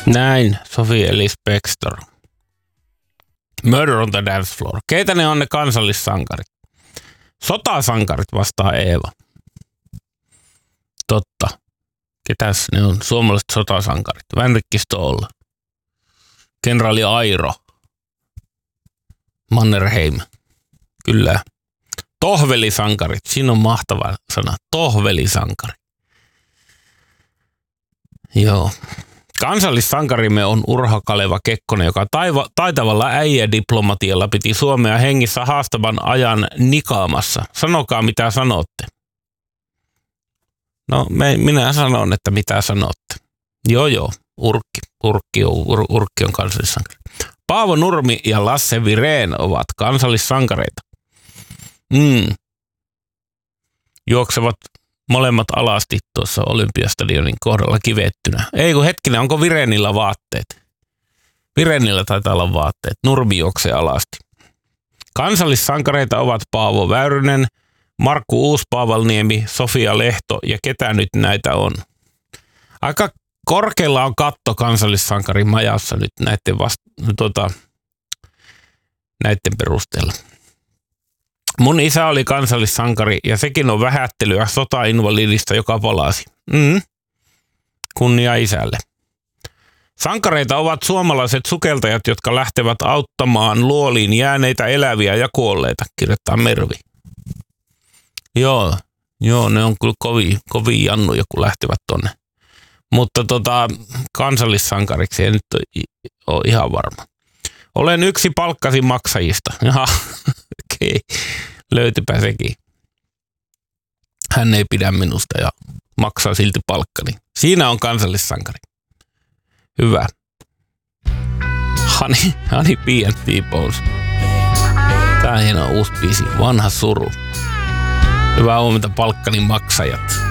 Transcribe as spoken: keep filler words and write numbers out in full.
Näin, Sophie Ellis Bextor. Murder on the Dance Floor. Keitä ne on ne kansallissankarit? Sotasankarit vastaa Eeva. Totta. Ketäs ne on? Suomalaiset sotasankarit. Vänrikki Stoll. Kenraali Airo. Mannerheim. Kyllä. Tohvelisankarit. Siinä on mahtava sana. Tohvelisankari. Joo. Kansallissankarimme on Urho Kaleva Kekkonen, joka taiva, taitavalla äijädiplomatialla piti Suomea hengissä haastavan ajan nikaamassa. Sanokaa mitä sanotte. No me, minä sanon, että mitä sanotte. Joo joo, Urkki. Urkki on, ur, urkki on kansallissankari. Paavo Nurmi ja Lasse Wirén ovat kansallissankareita. Mm. Juoksevat molemmat alasti tuossa Olympiastadionin kohdalla kivettynä. Ei kun hetkinen, onko Virenillä vaatteet? Virenillä taitaa olla vaatteet. Nurmi juoksee alasti. Kansallissankareita ovat Paavo Väyrynen, Markku Uuspaavalniemi, Sofia Lehto ja ketä nyt näitä on? Aika korkealla on katto kansallissankarin majassa nyt näiden, vasta, tota, näiden perusteella. Mun isä oli kansallissankari ja sekin on vähättelyä sotainvalidista, joka palasi. Mm. Kunnia isälle. Sankareita ovat suomalaiset sukeltajat, jotka lähtevät auttamaan luoliin jääneitä eläviä ja kuolleita, kirjoittaa Mervi. Joo, joo, ne on kyllä kovin, kovin jannuja, kun lähtevät tonne. Mutta tota, kansallissankariksi ei nyt ole ihan varma. Olen yksi palkkasi maksajista. Jaha, okei. Okay. Löytypä sekin. Hän ei pidä minusta ja maksaa silti palkkani. Siinä on kansallissankari. Hyvä. Honey, Honey Bee and T-Bones. Tää on hieno uusi biisi. Vanha suru. Hyvää huomenta palkkani maksajat.